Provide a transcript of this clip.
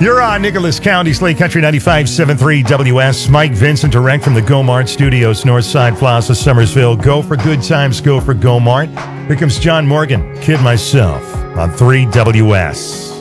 You're on Nicholas County, Slate Country 95.73 WS. Mike Vincent, direct from the Go Mart Studios, Northside Plaza, Summersville. Go for good times, go for Go Mart. Here comes John Morgan, Kid Myself, on 3 WS.